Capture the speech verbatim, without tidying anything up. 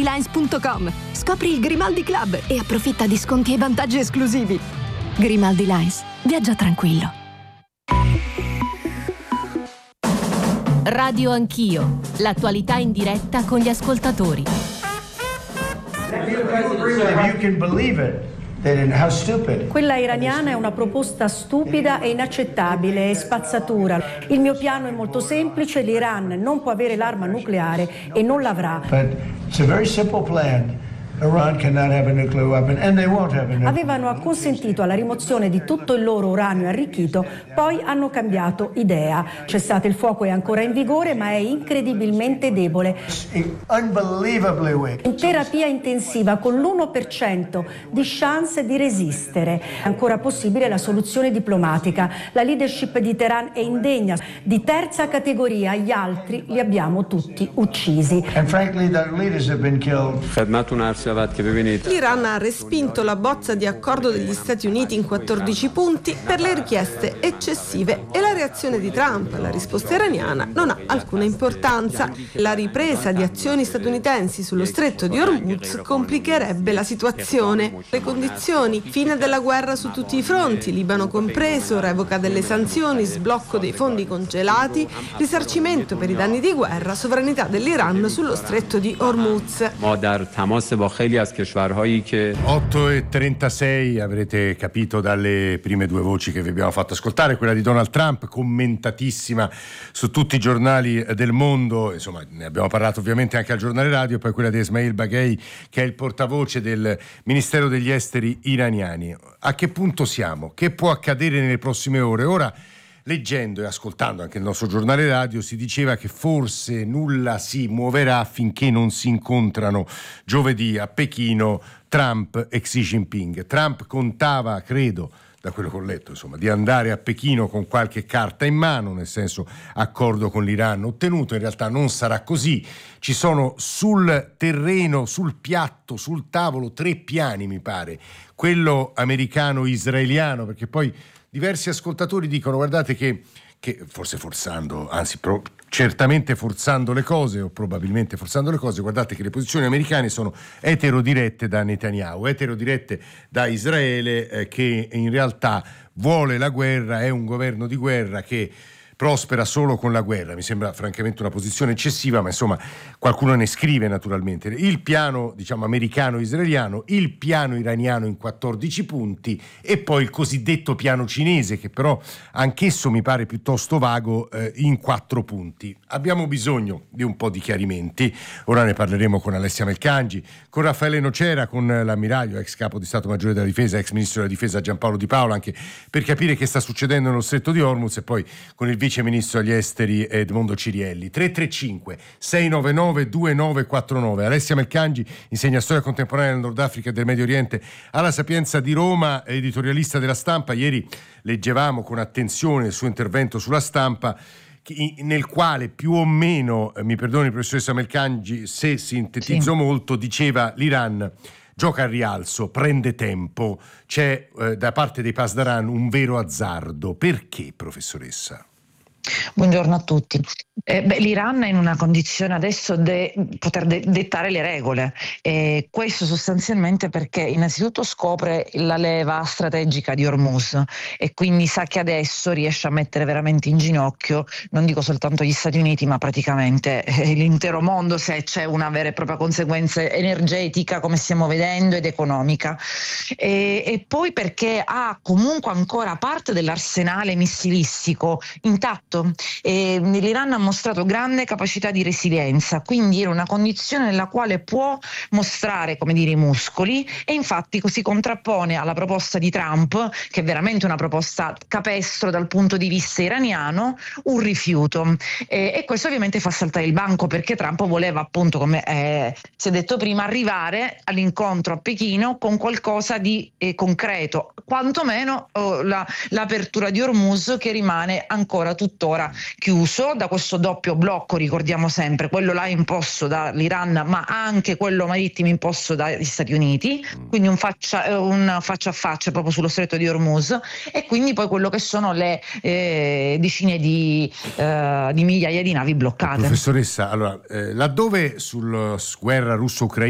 grimaldilines punto com. Scopri il Grimaldi Club e approfitta di sconti e vantaggi esclusivi. Grimaldi Lines. Viaggia tranquillo. Radio Anch'io. L'attualità in diretta con gli ascoltatori. Quella iraniana è una proposta stupida e inaccettabile, è spazzatura. Il mio piano è molto semplice: l'Iran non può avere l'arma nucleare e non l'avrà. Avevano acconsentito alla rimozione di tutto il loro uranio arricchito, poi hanno cambiato idea. Cessate il fuoco è ancora in vigore, ma è incredibilmente debole. In terapia intensiva con l'uno per cento di chance di resistere. È ancora possibile la soluzione diplomatica. La leadership di Teheran è indegna, di terza categoria, gli altri li abbiamo tutti uccisi. L'Iran ha respinto la bozza di accordo degli Stati Uniti in quattordici punti per le richieste eccessive e la reazione di Trump alla risposta iraniana non ha alcuna importanza. La ripresa di azioni statunitensi sullo stretto di Hormuz complicherebbe la situazione. Le condizioni: fine della guerra su tutti i fronti, Libano compreso, revoca delle sanzioni, sblocco dei fondi congelati, risarcimento per i danni di guerra, sovranità dell'Iran sullo stretto di Hormuz. otto e trentasei, avrete capito dalle prime due voci che vi abbiamo fatto ascoltare, quella di Donald Trump, commentatissima su tutti i giornali del mondo, insomma ne abbiamo parlato ovviamente anche al giornale radio, e poi quella di Esmail Baghei, che è il portavoce del Ministero degli Esteri iraniani. A che punto siamo? Che può accadere nelle prossime ore? Ora, leggendo e ascoltando anche il nostro giornale radio, si diceva che forse nulla si muoverà finché non si incontrano giovedì a Pechino Trump e Xi Jinping. Trump contava, credo, da quello che ho letto, insomma, di andare a Pechino con qualche carta in mano, nel senso accordo con l'Iran ottenuto. In realtà non sarà così. Ci sono sul terreno, sul piatto, sul tavolo tre piani, mi pare. Quello americano-israeliano, perché poi diversi ascoltatori dicono: guardate che, che forse forzando, anzi pro, certamente forzando le cose, o probabilmente forzando le cose, guardate che le posizioni americane sono eterodirette da Netanyahu, eterodirette da Israele, eh, che in realtà vuole la guerra, è un governo di guerra che prospera solo con la guerra. Mi sembra francamente una posizione eccessiva, ma insomma qualcuno ne scrive naturalmente. Il piano, diciamo, americano-israeliano, il piano iraniano in quattordici punti e poi il cosiddetto piano cinese, che però anch'esso mi pare piuttosto vago, eh, in quattro punti. Abbiamo bisogno di un po' di chiarimenti. Ora ne parleremo con Alessia Melcangi, con Raffaele Nocera, con l'ammiraglio, ex capo di Stato Maggiore della Difesa, ex ministro della Difesa Giampaolo Di Paola, anche per capire che sta succedendo nello stretto di Hormuz, e poi con il vice ministro agli esteri Edmondo Cirielli. Tre tre cinque sei nove nove due nove quattro nove. Alessia Melcangi insegna storia contemporanea del Nord Africa e del Medio Oriente alla Sapienza di Roma, editorialista della Stampa. Ieri leggevamo con attenzione il suo intervento sulla Stampa, nel quale più o meno, mi perdoni professoressa Melcangi se sintetizzo sì. molto, diceva: l'Iran gioca al rialzo, prende tempo, c'è eh, da parte dei Pasdaran un vero azzardo. Perché, professoressa? Buongiorno a tutti. Eh, beh, l'Iran è in una condizione adesso di poter de- dettare le regole, e questo sostanzialmente perché innanzitutto scopre la leva strategica di Hormuz e quindi sa che adesso riesce a mettere veramente in ginocchio, non dico soltanto gli Stati Uniti, ma praticamente eh, l'intero mondo, se c'è una vera e propria conseguenza energetica, come stiamo vedendo, ed economica. E, e poi perché ha comunque ancora parte dell'arsenale missilistico intatto. E l'Iran ha mostrato grande capacità di resilienza, quindi era una condizione nella quale può mostrare, come dire, i muscoli, e infatti così contrappone alla proposta di Trump, che è veramente una proposta capestro dal punto di vista iraniano, un rifiuto. E, e questo ovviamente fa saltare il banco, perché Trump voleva, appunto, come eh, si è detto prima, arrivare all'incontro a Pechino con qualcosa di eh, concreto, quantomeno oh, la, l'apertura di Hormuz, che rimane ancora tuttora chiuso da questo doppio blocco, ricordiamo sempre, quello là imposto dall'Iran ma anche quello marittimo imposto dagli Stati Uniti, quindi un faccia, un faccia a faccia proprio sullo stretto di Hormuz, e quindi poi quello che sono le eh, decine di, eh, di migliaia di navi bloccate. Professoressa, allora, eh, laddove sulla guerra russo-ucraina